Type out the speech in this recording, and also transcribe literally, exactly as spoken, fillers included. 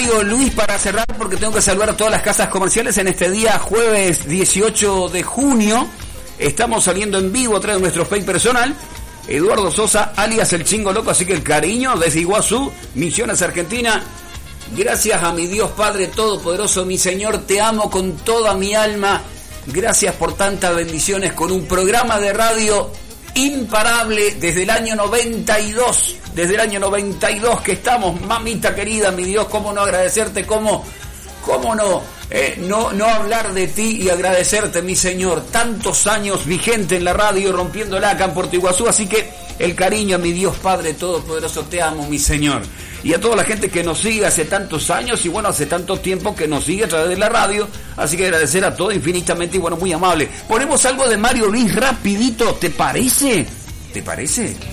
Mario Luis para cerrar, porque tengo que saludar a todas las casas comerciales en este día jueves dieciocho de junio. Estamos saliendo en vivo a través de nuestro Facebook personal, Eduardo Sosa, alias El Chingo Loco, así que el cariño desde Iguazú, Misiones, Argentina. Gracias a mi Dios Padre Todopoderoso, mi Señor, te amo con toda mi alma. Gracias por tantas bendiciones con un programa de radio imparable desde el año noventa y dos, desde el año noventa y dos que estamos, mamita querida, mi Dios, cómo no agradecerte, cómo, cómo no, eh, no, no hablar de ti y agradecerte, mi Señor, tantos años vigente en la radio, rompiéndola acá en Puerto Iguazú, así que el cariño a mi Dios Padre Todopoderoso, te amo, mi Señor. Y a toda la gente que nos sigue hace tantos años y bueno, hace tanto tiempo que nos sigue a través de la radio, así que agradecer a todos infinitamente y bueno, muy amable. Ponemos algo de Mario Luis rapidito, ¿te parece? ¿Te parece?